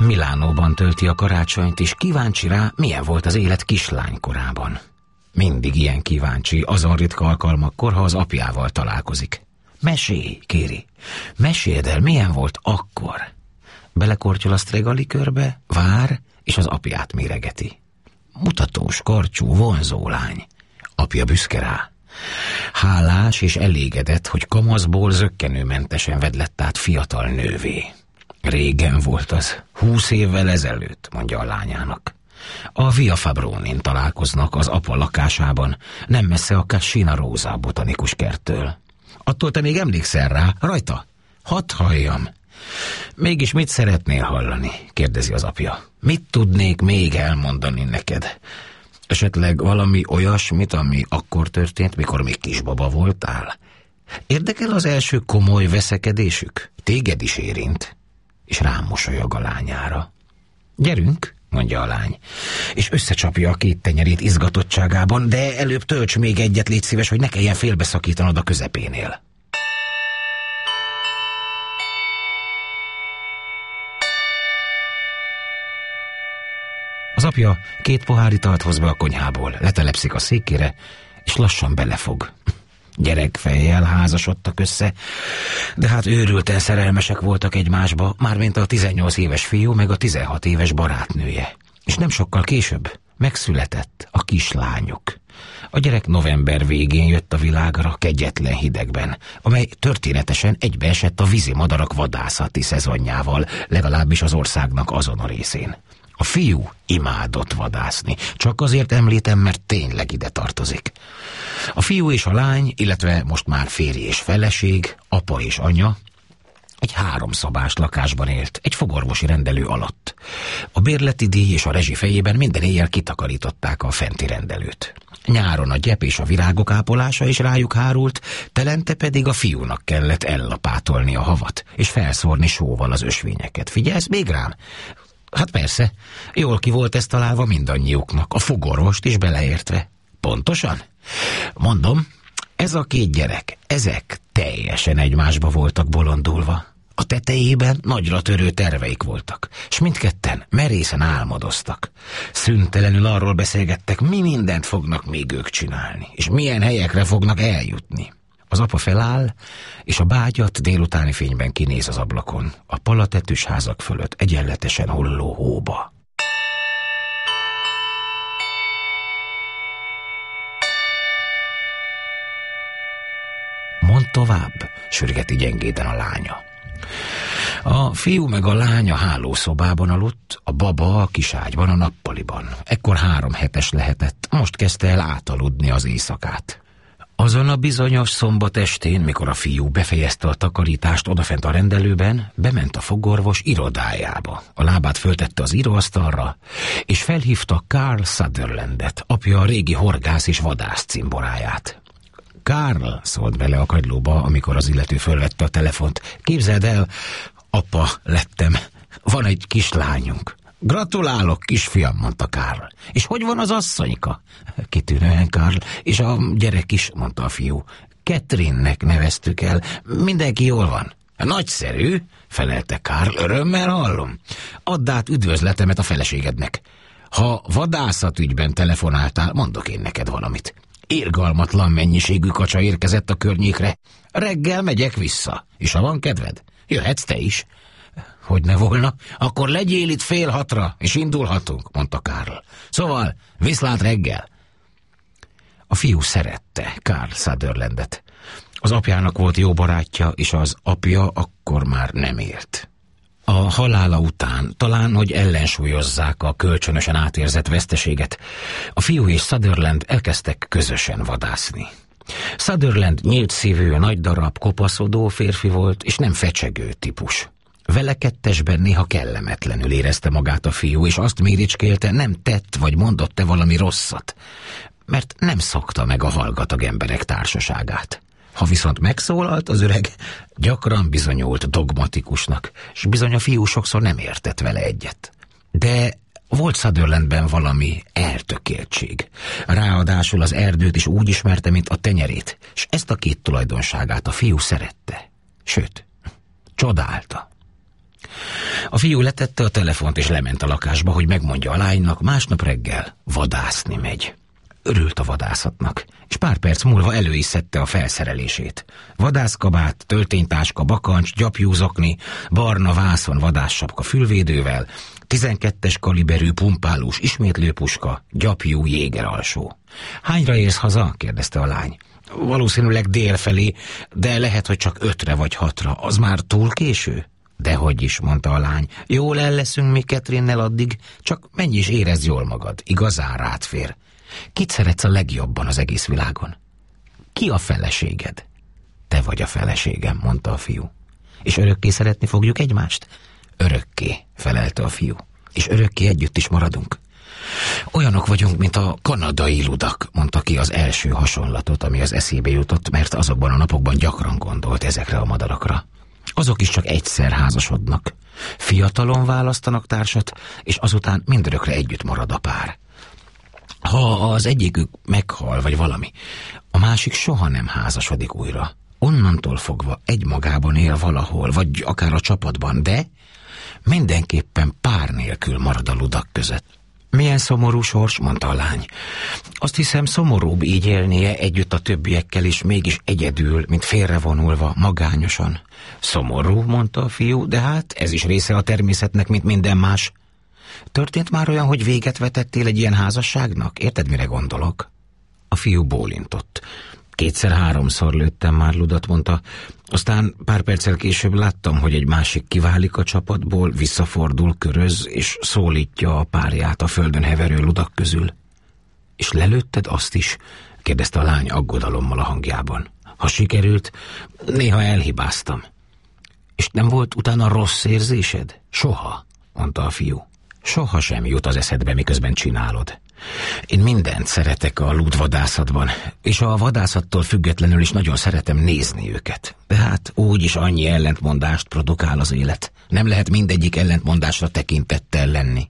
Milánóban tölti a karácsonyt, és kíváncsi rá, milyen volt az élet kislánykorában. Mindig ilyen kíváncsi, azon ritka alkalmakkor, ha az apjával találkozik. Mesélj, kéri, meséld el, milyen volt akkor. Belekortyol a Strega likörbe, vár, és az apját méregeti. Mutatós, karcsú, vonzó lány. Apja büszke rá. Hálás és elégedett, hogy kamaszból zökkenőmentesen vedlett át fiatal nővé. Régen volt az, 20 évvel ezelőtt, mondja a lányának. A Via Fabronin találkoznak az apa lakásában, nem messze a Cascina Rosa botanikus kerttől. Attól te még emlékszel rá, rajta? Hadd halljam. Mégis mit szeretnél hallani? Kérdezi az apja. Mit tudnék még elmondani neked? Esetleg valami olyasmit, ami akkor történt, mikor még kisbaba voltál? Érdekel az első komoly veszekedésük? Téged is érint? És rám mosolyog a lányára. Gyerünk, mondja a lány, és összecsapja a két tenyerét izgatottságában, de előbb tölts még egyet, légy szíves, hogy ne kelljen félbeszakítanod a közepénél. Az apja 2 pohár italt hoz be a konyhából, letelepszik a székére, és lassan belefog. Gyerekfejjel házasodtak össze, de hát őrülten szerelmesek voltak egymásba, mármint a 18 éves fiú meg a 16 éves barátnője. És nem sokkal később megszületett a kislányuk. A gyerek november végén jött a világra, kegyetlen hidegben, amely történetesen egybeesett a vízimadarak vadászati szezonjával, legalábbis az országnak azon a részén. A fiú imádott vadászni, csak azért említem, mert tényleg ide tartozik. A fiú és a lány, illetve most már férj és feleség, apa és anya egy 3 szobás lakásban élt, egy fogorvosi rendelő alatt. A bérleti díj és a rezsi fejében minden éjjel kitakarították a fenti rendelőt. Nyáron a gyep és a virágok ápolása is rájuk hárult, telente pedig a fiúnak kellett ellapátolni a havat, és felszórni sóval az ösvényeket. Figyelsz még rám? Hát persze, jól ki volt ez találva mindannyiuknak, a fogorvost is beleértve. Pontosan? Mondom, ez a 2 gyerek, ezek teljesen egymásba voltak bolondulva. A tetejében nagyra törő terveik voltak, s mindketten merészen álmodoztak. Szüntelenül arról beszélgettek, mi mindent fognak még ők csinálni, és milyen helyekre fognak eljutni. Az apa feláll, és a bágyat délutáni fényben kinéz az ablakon, a palatetűs házak fölött egyenletesen hulló hóba. Mondd tovább, sürgeti gyengéden a lánya. A fiú meg a lány a hálószobában aludt, a baba a kiságyban, a nappaliban. Ekkor 3 hetes lehetett, most kezdte el átaludni az éjszakát. Azon a bizonyos szombat estén, mikor a fiú befejezte a takarítást odafent a rendelőben, bement a fogorvos irodájába. A lábát föltette az íróasztalra, és felhívta Carl Sutherlandet, apja a régi horgász és vadász cimboráját. Carl, szólt bele a kagylóba, amikor az illető fölvette a telefont. Képzeld el, apa lettem, van egy kislányunk. Gratulálok, kisfiam, mondta Karl. És hogy van az asszonyka? Kitűnően, Karl, és a gyerek is, mondta a fiú. Catherine-nek neveztük el, mindenki jól van. Nagyszerű, felelte Karl, örömmel hallom. Add át üdvözletemet a feleségednek. Ha vadászatügyben telefonáltál, mondok én neked valamit. Irgalmatlan mennyiségű kacsa érkezett a környékre. Reggel megyek vissza, és ha van kedved, jöhetsz te is. Hogy ne volna, akkor legyél itt 5:30, és indulhatunk, mondta Karl. Szóval, viszlát reggel. A fiú szerette Carl Sutherlandet. Az apjának volt jó barátja, és az apja akkor már nem élt. A halála után, talán, hogy ellensúlyozzák a kölcsönösen átérzett veszteséget, a fiú és Sutherland elkezdtek közösen vadászni. Sutherland nyílt szívű, nagy darab, kopaszodó férfi volt, és nem fecsegő típus. Vele kettesben néha kellemetlenül érezte magát a fiú, és azt méricskélte, nem tett vagy mondott-e valami rosszat, mert nem szokta meg a hallgatag emberek társaságát. Ha viszont megszólalt, az öreg gyakran bizonyult dogmatikusnak, és bizony a fiú sokszor nem értett vele egyet. De volt Sutherlandben valami eltökéltség. Ráadásul az erdőt is úgy ismerte, mint a tenyerét, és ezt a 2 tulajdonságát a fiú szerette, sőt, csodálta. A fiú letette a telefont és lement a lakásba, hogy megmondja a lánynak, másnap reggel vadászni megy. Örült a vadászatnak, és pár perc múlva elő is szedte a felszerelését. Vadászkabát, tölténytáska, bakancs, gyapjúzokni, barna vászon vadássapka fülvédővel, 12-es kaliberű pumpálós ismétlőpuska, gyapjú jégeralsó. Hányra érsz haza? kérdezte a lány. Valószínűleg délfelé, de lehet, hogy csak 5-re vagy 6-ra. Az már túl késő? Dehogy is, mondta a lány. Jól el leszünk mi Catherinnel addig, csak menj és érezd jól magad, igazán rád fér. Kit szeretsz a legjobban az egész világon? Ki a feleséged? Te vagy a feleségem, mondta a fiú. És örökké szeretni fogjuk egymást? Örökké, felelte a fiú. És örökké együtt is maradunk. Olyanok vagyunk, mint a kanadai ludak, mondta ki az első hasonlatot, ami az eszébe jutott, mert azokban a napokban gyakran gondolt ezekre a madarakra. Azok is csak egyszer házasodnak. Fiatalon választanak társat, és azután mindörökre együtt marad a pár. Ha az egyikük meghal, vagy valami, a másik soha nem házasodik újra. Onnantól fogva egymagában él valahol, vagy akár a csapatban, de mindenképpen pár nélkül marad a ludak között. Milyen szomorú sors, mondta a lány. Azt hiszem, szomorúbb így élnie együtt a többiekkel is, mégis egyedül, mint félrevonulva, magányosan. Szomorú, mondta a fiú, de hát ez is része a természetnek, mint minden más. Történt már olyan, hogy véget vetettél egy ilyen házasságnak? Érted, mire gondolok? A fiú bólintott. 2-3-szor lőttem már ludat, mondta. Aztán pár perccel később láttam, hogy egy másik kiválik a csapatból, visszafordul, köröz, és szólítja a párját a földön heverő ludak közül. És lelőtted azt is? kérdezte a lány aggodalommal a hangjában. Ha sikerült, néha elhibáztam. És nem volt utána rossz érzésed? Soha, mondta a fiú. Soha sem jut az eszedbe, miközben csinálod. Én mindent szeretek a lúdvadászatban, és a vadászattól függetlenül is nagyon szeretem nézni őket. De hát úgyis annyi ellentmondást produkál az élet. Nem lehet mindegyik ellentmondásra tekintettel lenni.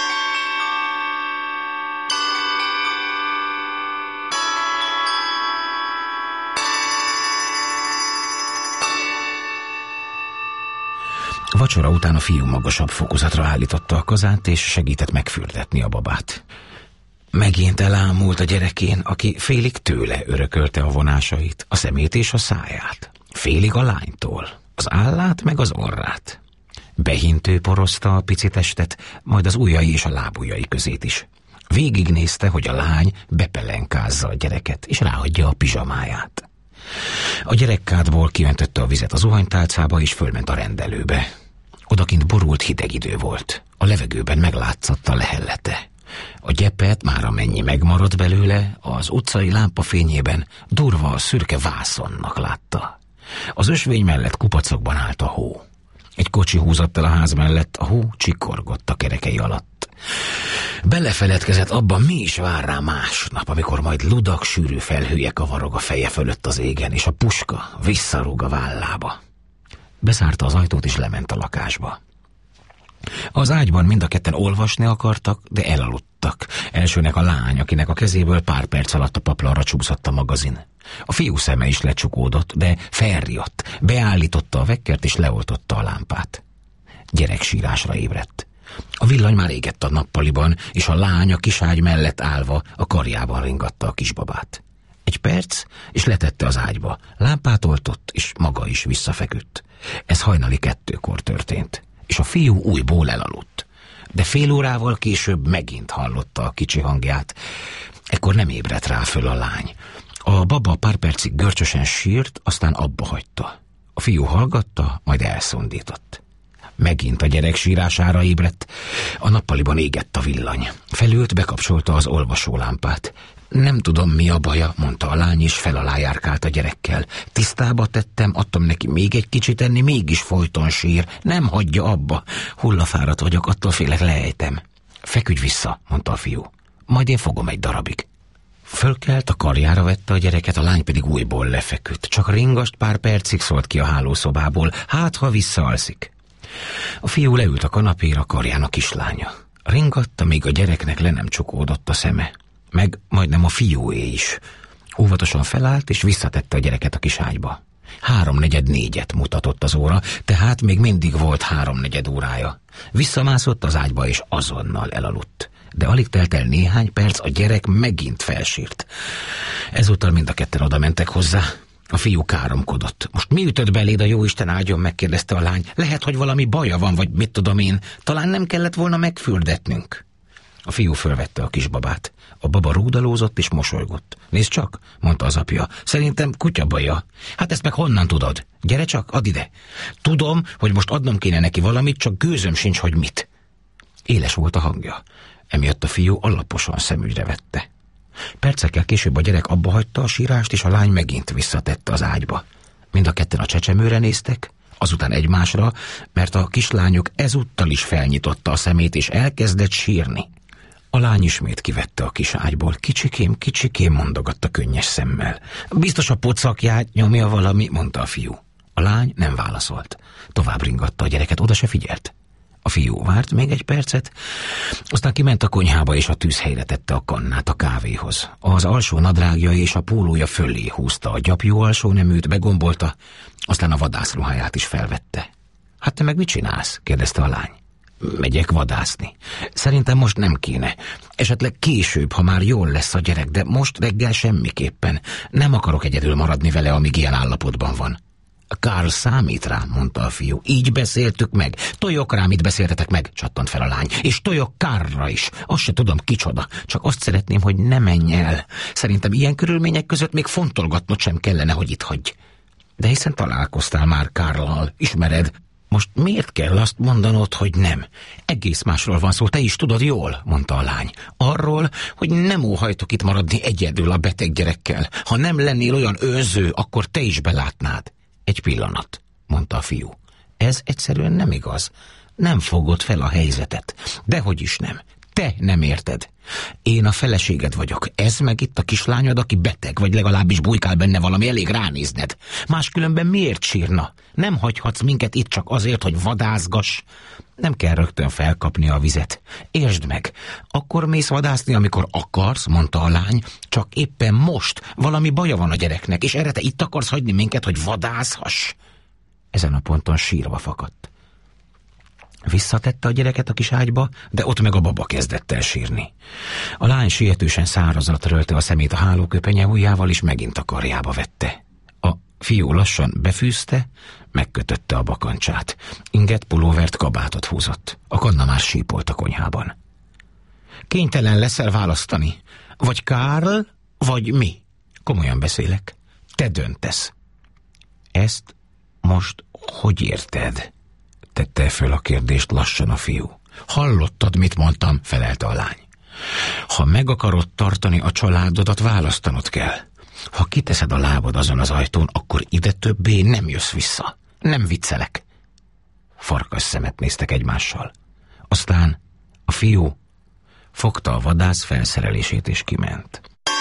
Vacsora után a fiú magasabb fokozatra állította a kazánt, és segített megfürdetni a babát. Megint elámult a gyerekén, aki félig tőle örökölte a vonásait, a szemét és a száját. Félig a lánytól, az állát meg az orrát. Behintő porozta a pici testet, majd az ujjai és a lábujjai közét is. Végignézte, hogy a lány bepelenkázza a gyereket, és ráhagyja a pizsamáját. A gyerekkádból kiöntötte a vizet a zuhanytálcába, és fölment a rendelőbe. Odakint borult hideg idő volt. A levegőben meglátszott a lehellete. A gyepet, már amennyi megmaradt belőle, az utcai lámpafényében durva a szürke vászonnak látta. Az ösvény mellett kupacokban állt a hó. Egy kocsi húzott el a ház mellett, a hó csikorgott a kerekei alatt. Belefeledkezett abban, mi is vár rá másnap, amikor majd ludak sűrű felhője kavarog a feje fölött az égen, és a puska visszarúg a vállába. Bezárta az ajtót, és lement a lakásba. Az ágyban mind a ketten olvasni akartak, de elaludtak. Elsőnek a lány, akinek a kezéből pár perc alatt a paplanra csúszott a magazin. A fiú szeme is lecsukódott, de felriadt, beállította a vekkert és leoltotta a lámpát. Gyereksírásra ébredt. A villany már égett a nappaliban, és a lány a kiságy mellett állva a karjában ringatta a kisbabát. Egy perc, és letette az ágyba. Lámpát oltott, és maga is visszafeküdt. Ez hajnali 2-kor történt, és a fiú újból elaludt. De fél órával később megint hallotta a kicsi hangját. Ekkor nem ébredt rá föl a lány. A baba pár percig görcsösen sírt, aztán abba hagyta. A fiú hallgatta, majd elszundított. Megint a gyerek sírására ébredt. A nappaliban égett a villany. Felült, bekapcsolta az olvasólámpát. Nem tudom, mi a baja, mondta a lány, és fel alá járkált a gyerekkel. Tisztába tettem, adtam neki még egy kicsit enni, mégis folyton sír. Nem hagyja abba. Hullafáradt vagyok, attól félek leejtem. Feküdj vissza, mondta a fiú. Majd én fogom egy darabig. Fölkelt, a karjára vette a gyereket, a lány pedig újból lefeküdt. Csak ringast pár percig, szólt ki a hálószobából, hát ha visszaalszik. A fiú leült a kanapéra, karján a kislánya. Ringatta, míg a gyereknek le nem csukódott a szeme. Meg majdnem a fiúé is. Óvatosan felállt, és visszatette a gyereket a kis ágyba. 3:44 mutatott az óra, tehát még mindig volt 3:4 órája. Visszamászott az ágyba, és azonnal elaludt. De alig telt el néhány perc, a gyerek megint felsírt. Ezúttal mind a ketten oda mentek hozzá. A fiú káromkodott. Most mi ütött beléd, a jóisten áldjon, megkérdezte a lány. Lehet, hogy valami baja van, vagy mit tudom én. Talán nem kellett volna megfürdetnünk. A fiú fölvette a kisbabát. A baba rúdalózott és mosolygott. Nézd csak, mondta az apja. Szerintem kutyabaja. Hát ezt meg honnan tudod? Gyere csak, add ide. Tudom, hogy most adnom kéne neki valamit, csak gőzöm sincs, hogy mit. Éles volt a hangja. Emiatt a fiú alaposan szemügyre vette. Percekkel később a gyerek abba hagyta a sírást, és a lány megint visszatette az ágyba. Mind a ketten a csecsemőre néztek, azután egymásra, mert a kislányuk ezúttal is felnyitotta a szemét, és elkezdett sírni. A lány ismét kivette a kis ágyból. Kicsikém, kicsikém, mondogatta könnyes szemmel. Biztos a pocakját nyomja valami, mondta a fiú. A lány nem válaszolt. Tovább ringatta a gyereket, oda se figyelt. A fiú várt még egy percet, aztán kiment a konyhába, és a tűzhelyre tette a kannát a kávéhoz. Az alsó nadrágja és a pólója fölé húzta a gyapjú alsó neműt, begombolta, aztán a vadászruháját is felvette. Hát te meg mit csinálsz? kérdezte a lány. Megyek vadászni. Szerintem most nem kéne. Esetleg később, ha már jól lesz a gyerek, de most reggel semmiképpen. Nem akarok egyedül maradni vele, amíg ilyen állapotban van. Karl számít rám, mondta a fiú. Így beszéltük meg. Tojok rám, mit beszéltetek meg, csattant fel a lány. És tojok Karlra is. Azt se tudom, kicsoda. Csak azt szeretném, hogy ne menj el. Szerintem ilyen körülmények között még fontolgatnod sem kellene, hogy itt hagyj. De hiszen találkoztál már Karllal, ismered. Most miért kell azt mondanod, hogy nem? Egész másról van szó, te is tudod jól, mondta a lány. Arról, hogy nem óhajtok itt maradni egyedül a beteg gyerekkel. Ha nem lennél olyan önző, akkor te is belátnád. Egy pillanat, mondta a fiú. Ez egyszerűen nem igaz. Nem fogod fel a helyzetet. Dehogy is nem. Te nem érted. Én a feleséged vagyok. Ez meg itt a kislányod, aki beteg, vagy legalábbis bujkál benne valami, elég ránézned. Máskülönben miért sírna? Nem hagyhatsz minket itt csak azért, hogy vadászgass. Nem kell rögtön felkapni a vizet. Értsd meg, akkor mész vadászni, amikor akarsz, mondta a lány, csak éppen most valami baja van a gyereknek, és erre te itt akarsz hagyni minket, hogy vadászhass. Ezen a ponton sírva fakadt. Visszatette a gyereket a kis ágyba, de ott meg a baba kezdett el sírni. A lány sietősen szárazra törölte a szemét a hálóköpenye ujjával, és megint a karjába vette. A fiú lassan befűzte, megkötötte a bakancsát. Inget, pulóvert, kabátot húzott. A kanna már sípolt a konyhában. Kénytelen leszel választani. Vagy Karl, vagy mi? Komolyan beszélek. Te döntesz. Ezt most hogy érted? Tette föl a kérdést lassan a fiú. Hallottad, mit mondtam? Felelte a lány. Ha meg akarod tartani a családodat, választanod kell. Ha kiteszed a lábad azon az ajtón, akkor ide többé nem jössz vissza. Nem viccelek. Farkas szemet néztek egymással. Aztán a fiú fogta a vadász felszerelését és kiment.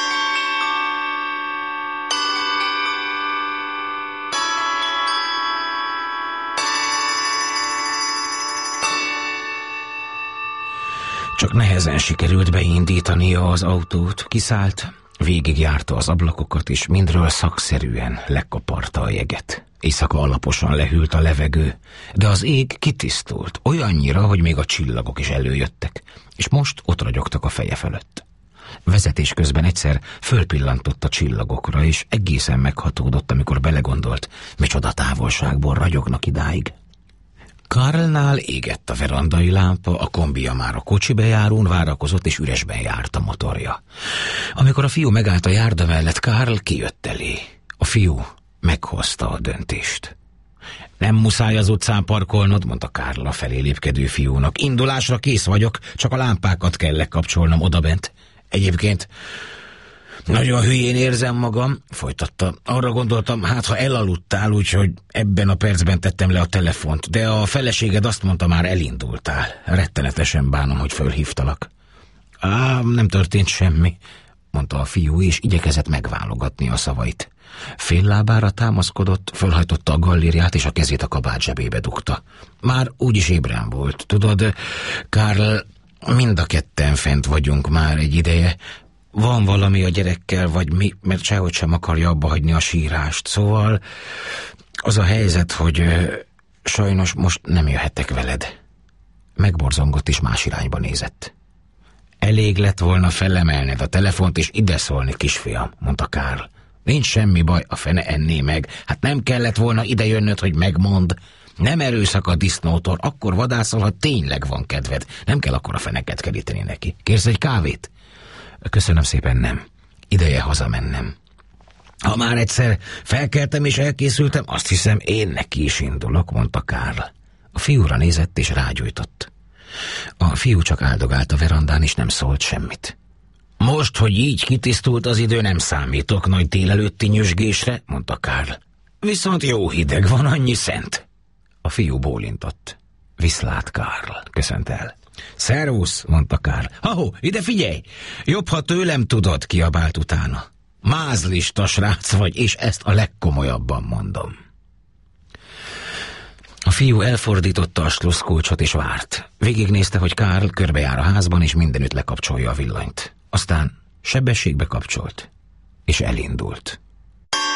Csak nehezen sikerült beindítania az autót, kiszállt, végigjárta az ablakokat, és mindről szakszerűen lekaparta a jeget. Éjszaka alaposan lehűlt a levegő, de az ég kitisztult, olyannyira, hogy még a csillagok is előjöttek, és most ott ragyogtak a feje fölött. Vezetés közben egyszer fölpillantott a csillagokra, és egészen meghatódott, amikor belegondolt, micsoda távolságból ragyognak idáig. Karlnál égett a verandai lámpa, a kombija már a kocsi bejárón várakozott, és üresben járt a motorja. Amikor a fiú megállt a járda mellett, Karl kijött elé. A fiú meghozta a döntést. Nem muszáj az utcán parkolnod, mondta Karl a felé lépkedő fiúnak. Indulásra kész vagyok, csak a lámpákat kell lekapcsolnom odabent. Egyébként nagyon hülyén érzem magam, folytatta. Arra gondoltam, hát ha elaludtál, úgyhogy ebben a percben tettem le a telefont, de a feleséged azt mondta, már elindultál. Rettenetesen bánom, hogy fölhívtalak. Nem történt semmi, mondta a fiú, és igyekezett megválogatni a szavait. Fél lábára támaszkodott, fölhajtotta a gallériát, és a kezét a kabát zsebébe dugta. Már úgyis ébren volt. Tudod, Karl, mind a ketten fent vagyunk már egy ideje. van valami a gyerekkel, vagy mi, mert sehogy sem akarja abba hagyni a sírást. Szóval az a helyzet, hogy sajnos most nem jöhetek veled. Megborzongott és más irányba nézett. Elég lett volna felemelned a telefont és ide szólni, kisfiam, mondta Karl. Nincs semmi baj, a fene enné meg. Hát nem kellett volna ide jönnöd, hogy megmondd. Nem erőszak a disznótor, akkor vadászol, ha tényleg van kedved. Nem kell akkor a feneket keríteni neki. Kérsz egy kávét? Köszönöm szépen, nem. Ideje hazamennem. Ha már egyszer felkeltem és elkészültem, azt hiszem, én neki is indulok, mondta Karl. A fiúra nézett és rágyújtott. A fiú csak áldogált a verandán és nem szólt semmit. Most, hogy így kitisztult az idő, nem számítok nagy délelőtti nyüzsgésre, mondta Karl. Viszont jó hideg van, annyi szent. A fiú bólintott. Viszlát, Karl, köszönt el. Szervusz, mondta Karl. Ha-ho, ide figyelj! Jobb, ha tőlem tudod, kiabált utána. Mázlista srác vagy, és ezt a legkomolyabban mondom. A fiú elfordította a slusszkulcsot és várt. Végignézte, hogy Karl körbejár a házban, és mindenütt lekapcsolja a villanyt. Aztán sebességbe kapcsolt, és elindult.